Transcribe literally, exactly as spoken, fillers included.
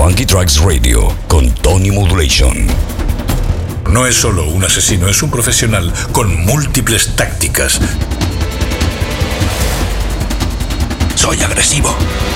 Funky Tracks Radio con Tony Modulation. No es solo un asesino, es un profesional con múltiples tácticas. Soy agresivo.